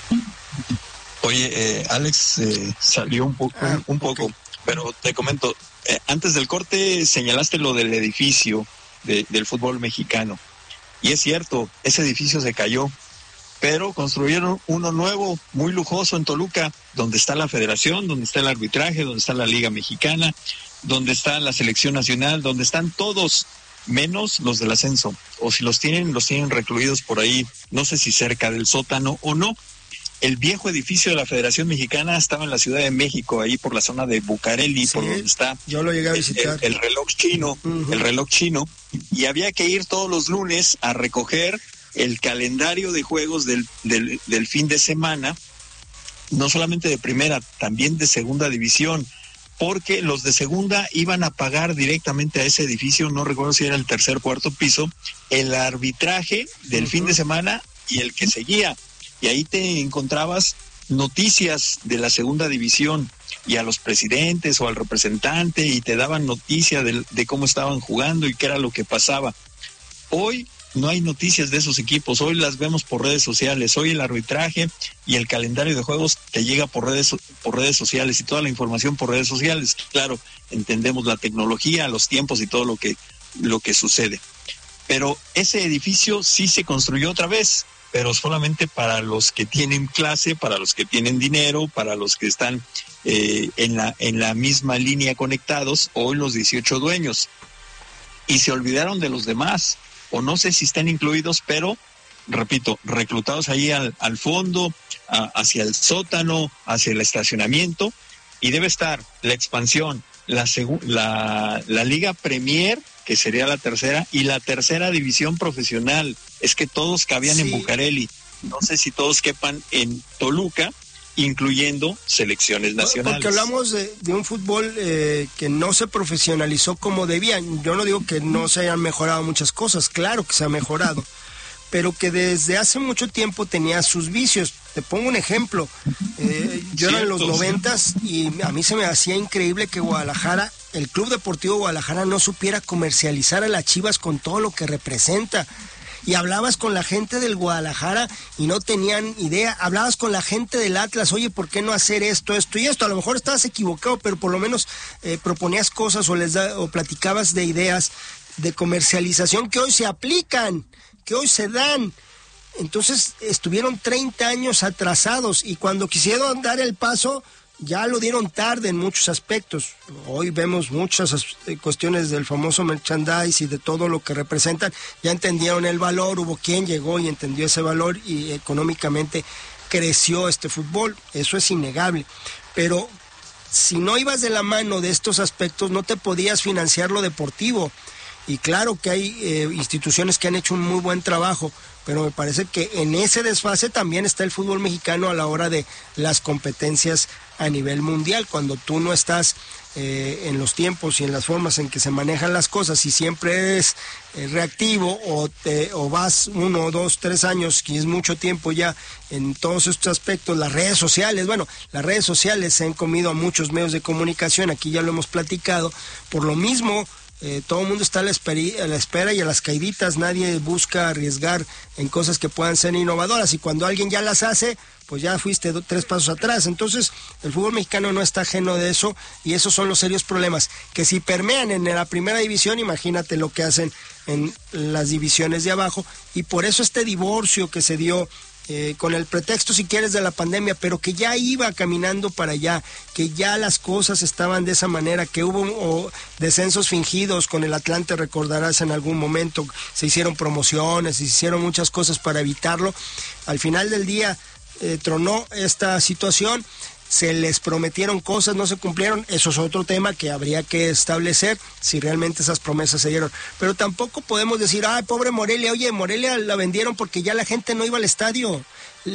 Oye, Alex salió un poco, pero te comento, antes del corte señalaste lo del edificio del fútbol mexicano, y es cierto, ese edificio se cayó, pero construyeron uno nuevo, muy lujoso en Toluca, donde está la federación, donde está el arbitraje, donde está la Liga Mexicana, donde está la selección nacional, donde están todos, menos los del ascenso. O si los tienen recluidos por ahí, no sé si cerca del sótano o no. El viejo edificio de la Federación Mexicana estaba en la Ciudad de México, ahí por la zona de Bucareli, sí, por donde está. Yo lo llegué a visitar. El reloj chino, el reloj chino, y había que ir todos los lunes a recoger el calendario de juegos del fin de semana, no solamente de primera, también de segunda división, porque los de segunda iban a pagar directamente a ese edificio, no recuerdo si era el tercer o cuarto piso, el arbitraje del fin de semana y el que seguía, y ahí te encontrabas noticias de la segunda división y a los presidentes o al representante, y te daban noticia de cómo estaban jugando y qué era lo que pasaba. Hoy no hay noticias de esos equipos, hoy las vemos por redes sociales, hoy el arbitraje y el calendario de juegos te llega por redes sociales y toda la información por redes sociales. Claro, entendemos la tecnología, los tiempos y todo lo que sucede. Pero ese edificio sí se construyó otra vez, pero solamente para los que tienen clase, para los que tienen dinero, para los que están en la misma línea conectados, hoy los 18 dueños. Y se olvidaron de los demás, o no sé si están incluidos, pero, repito, reclutados ahí al fondo, hacia el sótano, hacia el estacionamiento, y debe estar la expansión, la Liga Premier, que sería la tercera, y la tercera división profesional. Es que todos cabían en Bucareli, no sé si todos quepan en Toluca, incluyendo selecciones nacionales. Porque hablamos de un fútbol que no se profesionalizó como debían. Yo no digo que no se hayan mejorado muchas cosas, claro que se ha mejorado, pero que desde hace mucho tiempo tenía sus vicios. Te pongo un ejemplo, yo era en los 90s y a mí se me hacía increíble que Guadalajara, el Club Deportivo Guadalajara, no supiera comercializar a las Chivas con todo lo que representa. Y hablabas con la gente del Guadalajara y no tenían idea, hablabas con la gente del Atlas, oye, ¿por qué no hacer esto y esto? A lo mejor estabas equivocado, pero por lo menos proponías cosas o platicabas de ideas de comercialización que hoy se aplican, que hoy se dan. Entonces estuvieron 30 años atrasados y cuando quisieron dar el paso ya lo dieron tarde en muchos aspectos. Hoy vemos muchas cuestiones del famoso merchandise y de todo lo que representan. Ya entendieron el valor, hubo quien llegó y entendió ese valor y económicamente creció este fútbol. Eso es innegable. Pero si no ibas de la mano de estos aspectos, no te podías financiar lo deportivo. Y claro que hay instituciones que han hecho un muy buen trabajo, pero me parece que en ese desfase también está el fútbol mexicano a la hora de las competencias a nivel mundial. Cuando tú no estás en los tiempos y en las formas en que se manejan las cosas y siempre eres reactivo o vas 1, 2, 3 años, que es mucho tiempo ya en todos estos aspectos, las redes sociales, las redes sociales se han comido a muchos medios de comunicación, aquí ya lo hemos platicado, por lo mismo todo el mundo está a la espera y a las caiditas, nadie busca arriesgar en cosas que puedan ser innovadoras, y cuando alguien ya las hace, pues ya fuiste 3 pasos atrás. Entonces el fútbol mexicano no está ajeno de eso, y esos son los serios problemas, que si permean en la primera división, imagínate lo que hacen en las divisiones de abajo, y por eso este divorcio que se dio, con el pretexto, si quieres, de la pandemia, pero que ya iba caminando para allá, que ya las cosas estaban de esa manera, que hubo descensos fingidos con el Atlante, recordarás, en algún momento se hicieron promociones, se hicieron muchas cosas para evitarlo. Al final del día tronó esta situación, se les prometieron cosas, no se cumplieron, eso es otro tema que habría que establecer si realmente esas promesas se dieron, pero tampoco podemos decir, ay, pobre Morelia, oye, Morelia la vendieron porque ya la gente no iba al estadio,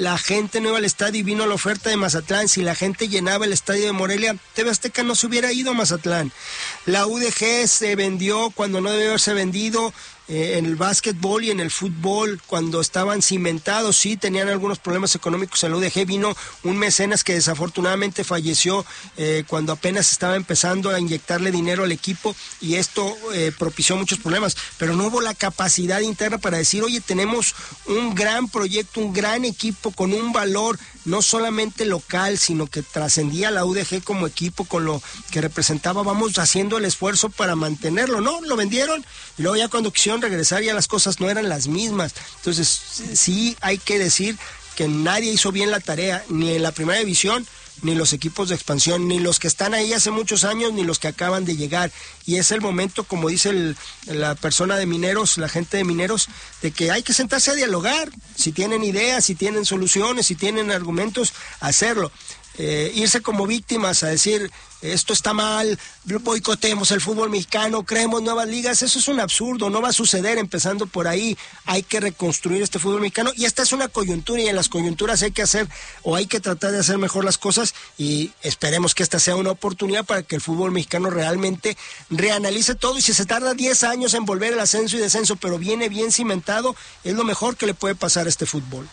y vino la oferta de Mazatlán. Si la gente llenaba el estadio de Morelia, TV Azteca no se hubiera ido a Mazatlán. La UDG se vendió cuando no debe haberse vendido, en el básquetbol y en el fútbol, cuando estaban cimentados, sí tenían algunos problemas económicos en la UDG. Vino un mecenas que desafortunadamente falleció cuando apenas estaba empezando a inyectarle dinero al equipo, y esto propició muchos problemas, pero no hubo la capacidad interna para decir, oye, tenemos un gran proyecto, un gran equipo con un valor no solamente local, sino que trascendía la UDG como equipo, con lo que representaba. Vamos haciendo el esfuerzo para mantenerlo. No, lo vendieron, y luego ya cuando quisieron regresar ya las cosas no eran las mismas. Entonces sí hay que decir que nadie hizo bien la tarea, ni en la primera división, ni los equipos de expansión, ni los que están ahí hace muchos años, ni los que acaban de llegar. Y es el momento, como dice la persona de Mineros, la gente de Mineros, de que hay que sentarse a dialogar. Si tienen ideas, si tienen soluciones, si tienen argumentos, hacerlo. Irse como víctimas a decir, esto está mal, boicotemos el fútbol mexicano, creemos nuevas ligas, eso es un absurdo, no va a suceder. Empezando por ahí, hay que reconstruir este fútbol mexicano, y esta es una coyuntura, y en las coyunturas hay que hacer, o hay que tratar de hacer mejor las cosas, y esperemos que esta sea una oportunidad para que el fútbol mexicano realmente reanalice todo, y si se tarda 10 años en volver el ascenso y descenso, pero viene bien cimentado, es lo mejor que le puede pasar a este fútbol.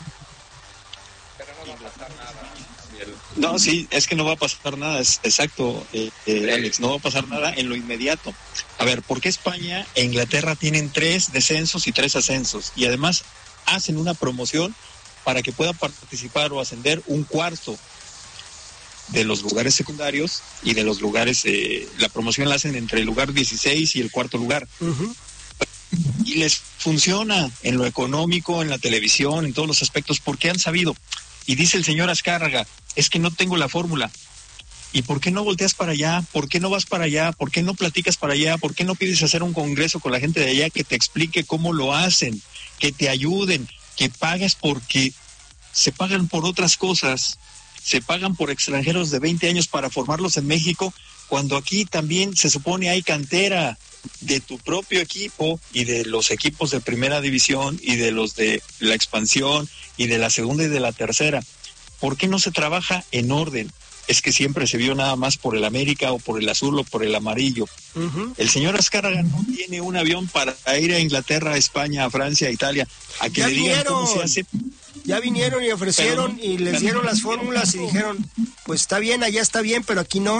No, sí, es que no va a pasar nada, es exacto, Alex, no va a pasar nada en lo inmediato. A ver, ¿por qué España e Inglaterra tienen 3 descensos y 3 ascensos? Y además hacen una promoción para que pueda participar o ascender un cuarto de los lugares secundarios, y de los lugares, la promoción la hacen entre el lugar 16 y el cuarto lugar. Uh-huh. Y les funciona en lo económico, en la televisión, en todos los aspectos, porque han sabido. Y dice el señor Azcárraga, es que no tengo la fórmula. ¿Y por qué no volteas para allá? ¿Por qué no vas para allá? ¿Por qué no platicas para allá? ¿Por qué no pides hacer un congreso con la gente de allá que te explique cómo lo hacen, que te ayuden, que pagues? Porque se pagan por otras cosas, se pagan por extranjeros de 20 años para formarlos en México, cuando aquí también se supone hay cantera de tu propio equipo y de los equipos de primera división y de los de la expansión y de la segunda y de la tercera. ¿Por qué no se trabaja en orden? Es que siempre se vio nada más por el América o por el azul o por el amarillo. Uh-huh. El señor Azcárraga no tiene un avión para ir a Inglaterra, a España, a Francia, a Italia, a que ya le digan cómo se hace. Ya vinieron y ofrecieron, y les dieron las fórmulas y dijeron, pues está bien, allá está bien, pero aquí no.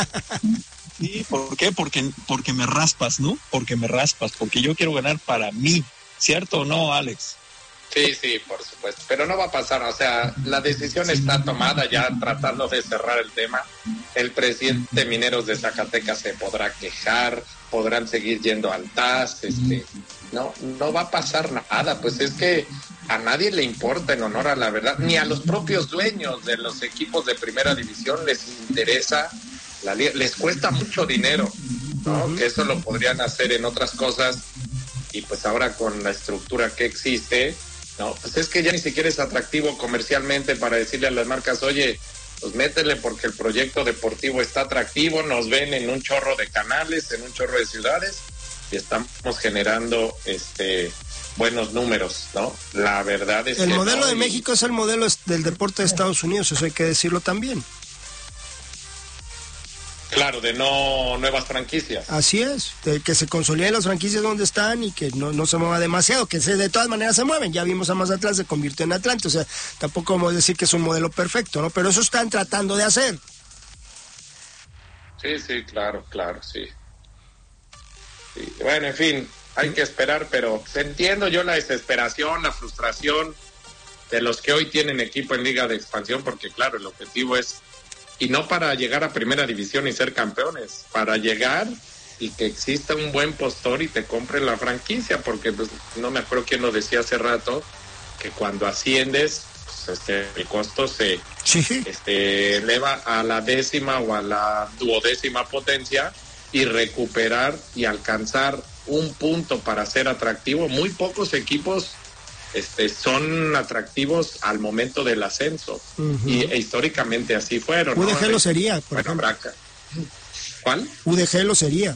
Sí, ¿por qué? Porque me raspas, ¿no? Porque yo quiero ganar para mí, ¿cierto o no, Alex? Sí, por supuesto, pero no va a pasar, o sea, la decisión está tomada, ya tratando de cerrar el tema. El presidente de Mineros de Zacatecas se podrá quejar, podrán seguir yendo al TAS, no va a pasar nada, pues es que a nadie le importa, en honor a la verdad, ni a los propios dueños de los equipos de primera división les interesa la liga, les cuesta mucho dinero, ¿no? Uh-huh. Que eso lo podrían hacer en otras cosas, y pues ahora con la estructura que existe, no, pues es que ya ni siquiera es atractivo comercialmente para decirle a las marcas, oye, pues métele porque el proyecto deportivo está atractivo, nos ven en un chorro de canales, en un chorro de ciudades, y estamos generando buenos números, ¿no? La verdad es el modelo de México es el modelo del deporte de Estados Unidos, eso hay que decirlo también. Claro, de no nuevas franquicias. Así es, de que se consoliden las franquicias donde están y que no se mueva demasiado, que de todas maneras se mueven. Ya vimos a Mazatlán, se convirtió en Atlante, o sea, tampoco vamos a decir que es un modelo perfecto, ¿no? Pero eso están tratando de hacer. Sí, claro, sí. Sí. Bueno, en fin, hay que esperar, pero entiendo yo la desesperación, la frustración de los que hoy tienen equipo en Liga de Expansión, porque claro, el objetivo es, y no para llegar a Primera División y ser campeones, para llegar y que exista un buen postor y te compre la franquicia, porque pues, no me acuerdo quién lo decía hace rato, que cuando asciendes, pues, el costo se eleva a la 10ª o a la 12ª potencia, y recuperar y alcanzar un punto para ser atractivo. Muy pocos equipos son atractivos al momento del ascenso, y históricamente así fueron. UDG ¿no? lo sería, por ejemplo. ¿Cuál? UDG lo sería.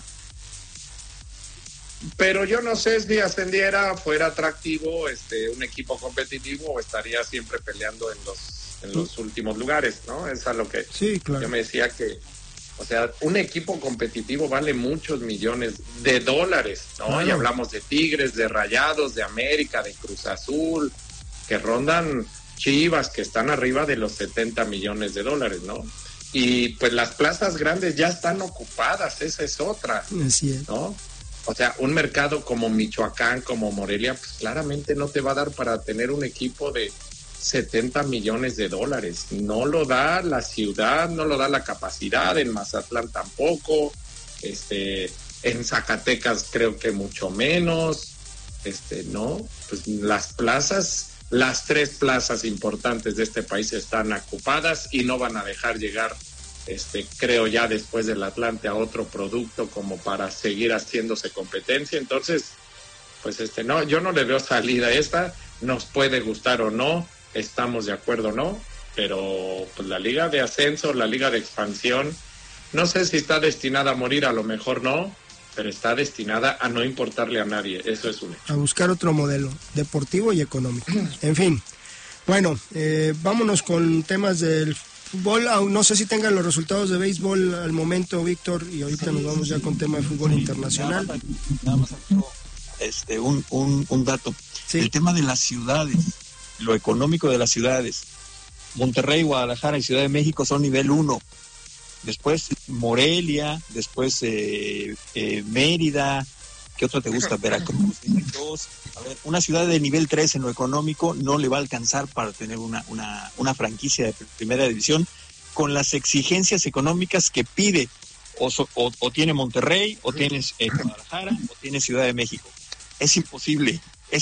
Pero yo no sé si ascendiera, fuera atractivo un equipo competitivo, o estaría siempre peleando en los últimos lugares, ¿no? Es a lo que yo me decía que, o sea, un equipo competitivo vale muchos millones de dólares, ¿no? Claro. Y hablamos de Tigres, de Rayados, de América, de Cruz Azul, que rondan Chivas, que están arriba de los 70 millones de dólares, ¿no? Y pues las plazas grandes ya están ocupadas, esa es otra, ¿no? O sea, un mercado como Michoacán, como Morelia, pues claramente no te va a dar para tener un equipo de 70 millones de dólares. No lo da la ciudad, no lo da la capacidad, en Mazatlán tampoco, en Zacatecas creo que mucho menos, ¿no? Pues las plazas, las 3 plazas importantes de este país están ocupadas y no van a dejar llegar, creo ya después del Atlante, a otro producto como para seguir haciéndose competencia. Entonces, pues no, yo no le veo salida a esta, nos puede gustar o no, estamos de acuerdo o no, pero pues la Liga de Ascenso, la Liga de Expansión, no sé si está destinada a morir, a lo mejor no, pero está destinada a no importarle a nadie, eso es un hecho. A buscar otro modelo, deportivo y económico. En fin, bueno, vámonos con temas del fútbol. No sé si tengan los resultados de béisbol al momento, Víctor, y ahorita nos vamos ya con tema de fútbol internacional. Nada más un dato. Sí. El tema de las ciudades, lo económico de las ciudades. Monterrey, Guadalajara y Ciudad de México son nivel 1. Después Morelia, después Mérida. ¿Qué otro te gusta? Veracruz, nivel 2. A ver, una ciudad de nivel 3 en lo económico no le va a alcanzar para tener una franquicia de primera división con las exigencias económicas que pide o tiene Monterrey, o tienes Guadalajara, o tiene Ciudad de México. Es imposible.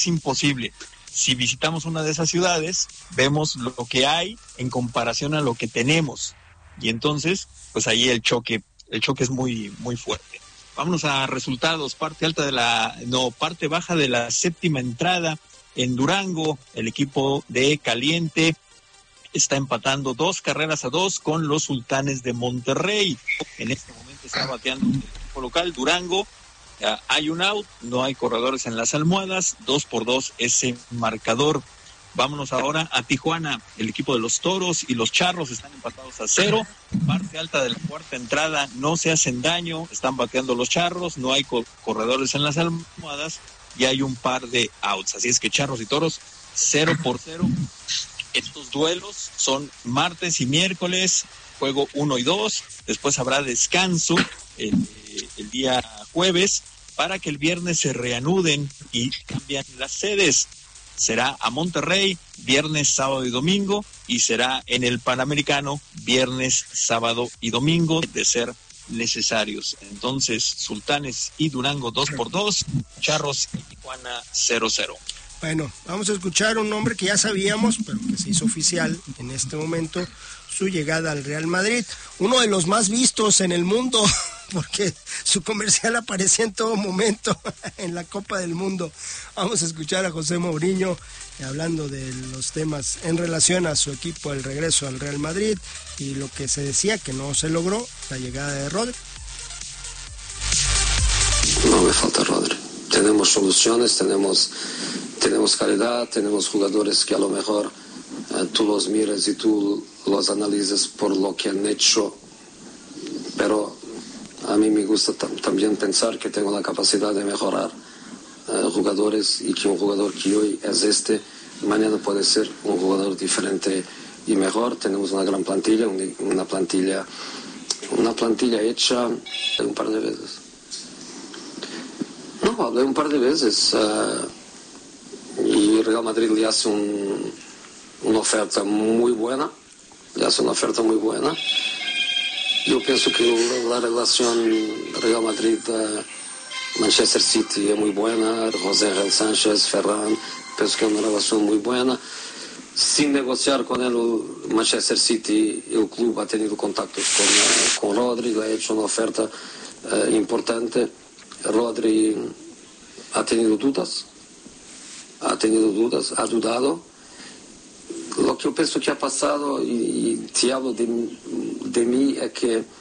Si visitamos una de esas ciudades, vemos lo que hay en comparación a lo que tenemos. Y entonces, pues ahí el choque es muy, muy fuerte. Vámonos a resultados. Parte baja de la 7ª entrada en Durango. El equipo de Caliente está empatando 2-2 con los Sultanes de Monterrey. En este momento está bateando el equipo local, Durango. Hay un out, no hay corredores en las almohadas, 2-2 ese marcador. Vámonos ahora a Tijuana. El equipo de los Toros y los Charros están empatados a 0. Parte alta de la 4ª entrada, no se hacen daño, están bateando los Charros, no hay corredores en las almohadas y hay un par de outs. Así es que Charros y Toros 0-0. Estos duelos son martes y miércoles, juego 1 y 2. Después habrá descanso el día jueves para que el viernes se reanuden y cambian las sedes. Será a Monterrey viernes, sábado y domingo, y será en el Panamericano viernes, sábado y domingo, de ser necesarios. Entonces, Sultanes y Durango 2-2, Charros y Tijuana 0-0. Bueno, vamos a escuchar un nombre que ya sabíamos, pero que se hizo oficial en este momento, su llegada al Real Madrid. Uno de los más vistos en el mundo, porque su comercial aparecía en todo momento en la Copa del Mundo. Vamos a escuchar a José Mourinho hablando de los temas en relación a su equipo, el regreso al Real Madrid y lo que se decía que no se logró, la llegada de Rodri. No me falta Rodri. Tenemos soluciones, tenemos calidad, tenemos jugadores que a lo mejor tú los miras y tú los analizas por lo que han hecho, pero a mí me gusta también pensar que tengo la capacidad de mejorar jugadores, y que un jugador que hoy es mañana puede ser un jugador diferente y mejor. Tenemos una gran plantilla, una plantilla hecha un par de veces. hablé un par de veces y Real Madrid le hace una oferta muy buena, Yo pienso que la relación Real Madrid-Manchester City es muy buena, José Real Sánchez, Ferran, pienso que es una relación muy buena. Sin negociar con el Manchester City, el club ha tenido contactos con Rodri, le ha hecho una oferta importante. Rodri ha tenido dudas, ha dudado. Lo que yo pienso que ha pasado, y te hablo de mí, es que